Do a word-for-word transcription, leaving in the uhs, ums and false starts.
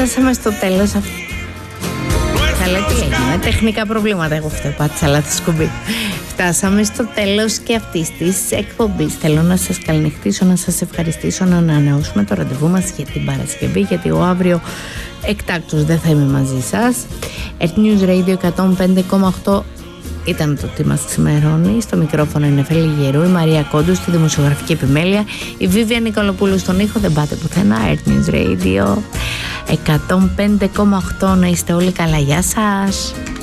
φτάσαμε στο τέλος. Καλά, τι έγινε, τεχνικά προβλήματα έχω αυτό, πάτησα λάθος κουμπί. Φτάσαμε στο τέλος και αυτής της εκπομπής. Θέλω να σας καληνυχτήσω, να σας ευχαριστήσω, να ανανεώσουμε το ραντεβού μας για την Παρασκευή, γιατί εγώ αύριο εκτάκτως δεν θα είμαι μαζί σας. Earth News Radio εκατόν πέντε κόμμα οκτώ ήταν το τι μας ξημερώνει. Στο μικρόφωνο είναι Νεφέλη Γερού, η Μαρία Κόντου στη δημοσιογραφική επιμέλεια, η Βίβια Νικολοπούλου στον ήχο. Δεν πάτε πουθενά. Earth News Radio εκατόν πέντε κόμμα οκτώ. Να είστε όλοι καλά. Γεια σας.